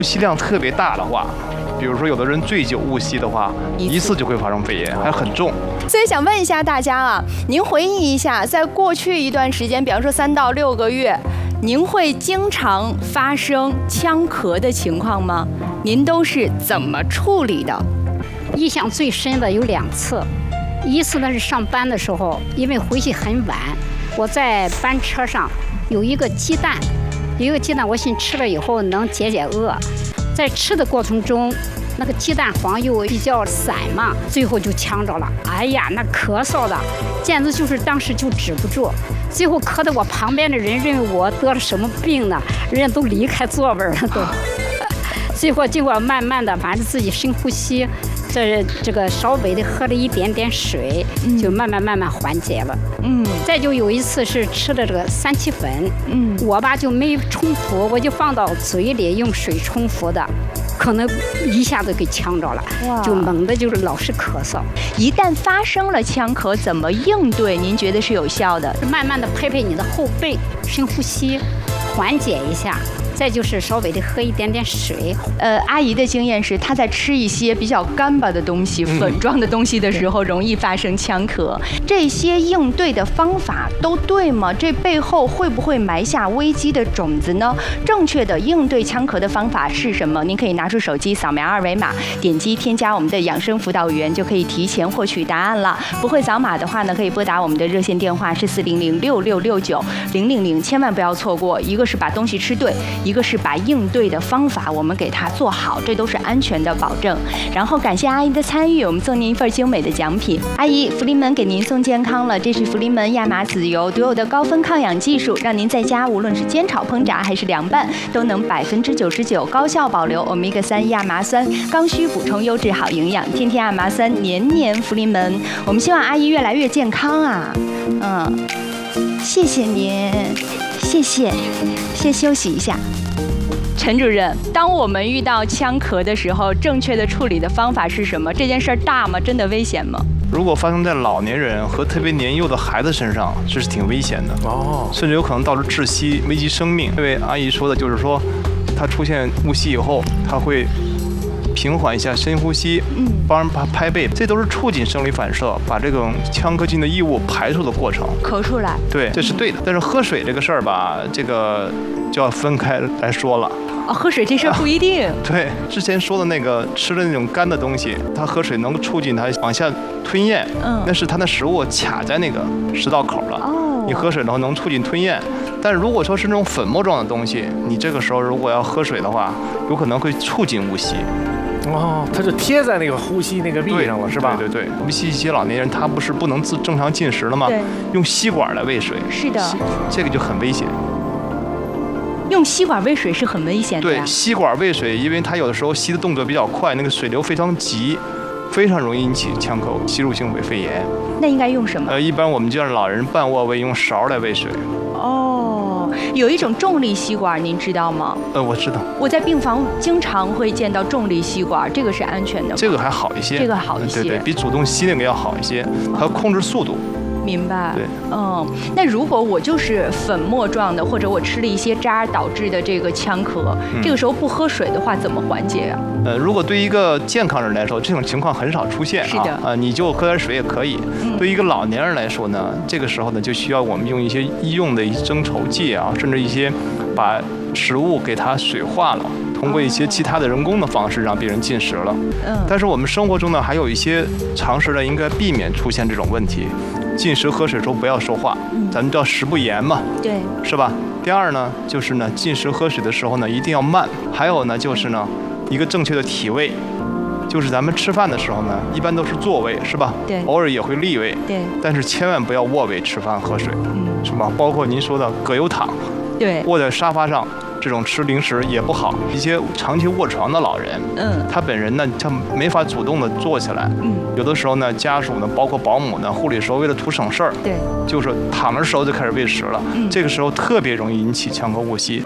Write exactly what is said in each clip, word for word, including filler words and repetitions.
吸量特别大的话，比如说有的人醉酒误吸的话，一次就会发生肺炎，还很重。 所以想问一下大家啊，您回忆一下，在过去一段时间，比方说三到六个月，您会经常发生呛咳的情况吗？您都是怎么处理的？ 印象最深的有两次，一次呢是上班的时候，因为回去很晚，我在班车上有一个鸡蛋，有一个鸡蛋，我寻吃了以后能解解饿，在吃的过程中。那个鸡蛋黄又比较散嘛，最后就呛着了。哎呀，那咳嗽的，简直就是当时就止不住，最后咳得我旁边的人认为我得了什么病呢，人家都离开座位了都。最后经过慢慢的，反正自己深呼吸，这这个稍微的喝了一点点水，就慢慢慢慢缓解了。嗯，再就有一次是吃的这个三七粉，嗯，我吧就没冲服，我就放到嘴里用水冲服的。可能一下子给呛着了，就猛的就是老是咳嗽。 一旦发生了呛咳，怎么应对？您觉得是有效的？ 慢慢的拍拍你的后背，深呼吸，缓解一下。再就是稍微的喝一点点水。 呃，阿姨的经验是，她在吃一些比较干巴的东西、粉状的东西的时候，容易发生呛咳。这些应对的方法都对吗？这背后会不会埋下危机的种子呢？正确的应对呛咳的方法是什么？您可以拿出手机扫描二维码，点击添加我们的养生辅导员，就可以提前获取答案了。不会扫码的话呢，可以拨打我们的热线电话是四零零六六六九零零零，千万不要错过。一个是把东西吃对，一个是把应对的方法我们给它做好，这都是安全的保证。然后感谢阿姨的参与，我们送您一份精美的奖品。阿姨，福临门给您送健康了，这是福临门亚麻籽油独有的高分抗氧技术，让您在家无论是煎炒烹炸还是凉拌，都能百分之九十九高效保留欧米伽三亚麻酸，刚需补充优质好营养，天天亚麻酸，年年福临门。我们希望阿姨越来越健康啊！嗯，谢谢您，谢谢，先休息一下。陈主任，当我们遇到呛咳的时候，正确的处理的方法是什么？这件事儿大吗？真的危险吗？ 如果发生在老年人和特别年幼的孩子身上，这是挺危险的哦，甚至有可能导致窒息，危及生命。这位阿姨说的就是说，她出现误吸以后，她会平缓一下，深呼吸，嗯，帮人拍拍背，这都是促进生理反射，把这种呛咳进的异物排出的过程， 咳出来。对， 这是对的。但是喝水这个事儿吧，这个就要分开来说了。 哦，喝水这事儿不一定。 啊、对，之前说的那个吃的那种干的东西，它喝水能促进它往下吞咽，嗯，那是它的食物卡在那个食道口了。哦，你喝水的话能促进吞咽，但如果说是那种粉末状的东西，你这个时候如果要喝水的话，有可能会促进误吸。 哦，它就贴在那个呼吸那个壁上了，是吧？ 对对对，我们一些老年人他不是不能自正常进食了吗？对，用吸管来喂水。 是的， 这个就很危险。 用吸管喂水是很危险的呀。 对，吸管喂水，因为它有的时候吸的动作比较快，那个水流非常急，非常容易引起呛咳、吸入性肺炎。 那应该用什么？ 呃，一般我们就让老人半卧位，用勺来喂水。 哦，有一种重力吸管，您知道吗？ 呃，我知道。 我在病房经常会见到重力吸管，这个是安全的吗？ 这个还好一些。 这个好一些。 对对，比主动吸那个要好一些，它控制速度。 明白。 对， 嗯，那如果我就是粉末状的，或者我吃了一些渣导致的这个呛咳，嗯、这个时候不喝水的话，怎么缓解啊？ 呃，如果对一个健康人来说，这种情况很少出现啊。 是的。 呃，你就喝点水也可以。嗯、对于一个老年人来说呢，这个时候呢，就需要我们用一些医用的增稠剂啊，甚至一些把食物给它水化了。通过一些其他的人工的方式让病人进食了。嗯。但是我们生活中呢，还有一些常识呢，应该避免出现这种问题。进食喝水的时候不要说话，嗯、咱们叫食不言嘛， 对， 是吧？第二呢，就是呢，进食喝水的时候呢，一定要慢。还有呢，就是呢，一个正确的体位，就是咱们吃饭的时候呢，一般都是坐位，是吧？ 对， 偶尔也会立位， 对， 但是千万不要卧位吃饭喝水，嗯，是吧？包括您说的葛优躺， 对， 卧在沙发上。这种吃零食也不好，一些长期卧床的老人，嗯，他本人呢，他没法主动的坐起来，嗯，有的时候呢，家属呢，包括保姆呢、护理时候为了图省事儿， 对， 就是躺着时候就开始喂食了，嗯，这个时候特别容易引起呛咳误吸。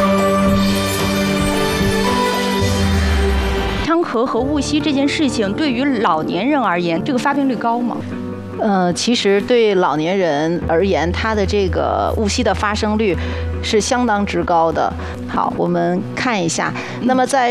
呛咳和误吸这件事情，对于老年人而言，这个发病率高吗？ 呃，其实对老年人而言，他的这个误吸的发生率是相当之高的。好，我们看一下，那么在